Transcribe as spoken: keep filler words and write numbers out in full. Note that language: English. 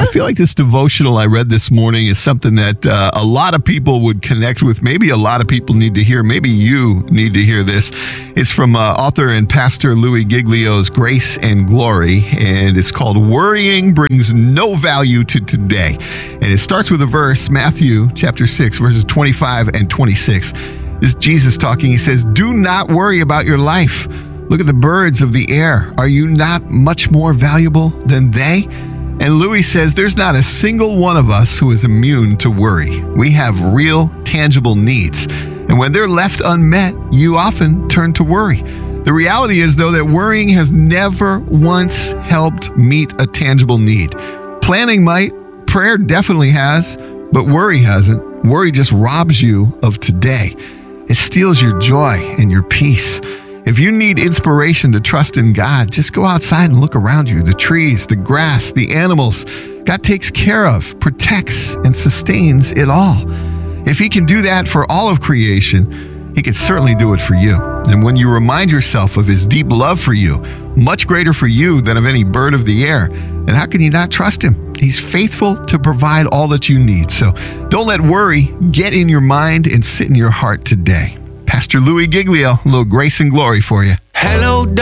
feel like this devotional I read this morning is something that uh, a lot of people would connect with. Maybe a lot of people need to hear. Maybe you need to hear this. It's from uh, author and pastor Louis Giglio's Grace and Glory, and it's called Worrying Brings No Value to Today. And it starts with a verse, Matthew chapter six, verses twenty-five and twenty-six. This is Jesus talking. He says, "Do not worry about your life. Look at the birds of the air. Are you not much more valuable than they?" And Louis says there's not a single one of us who is immune to worry. We have real, tangible needs. And when they're left unmet, you often turn to worry. The reality is, though, that worrying has never once helped meet a tangible need. Planning might, prayer definitely has, but worry hasn't. Worry just robs you of today. It steals your joy and your peace. If you need inspiration to trust in God, just go outside and look around you. The trees, the grass, the animals. God takes care of, protects, and sustains it all. If He can do that for all of creation, He can certainly do it for you. And when you remind yourself of His deep love for you, much greater for you than of any bird of the air, then how can you not trust Him? He's faithful to provide all that you need. So don't let worry get in your mind and sit in your heart today. Pastor Louis Giglio, a little grace and glory for you. Hello,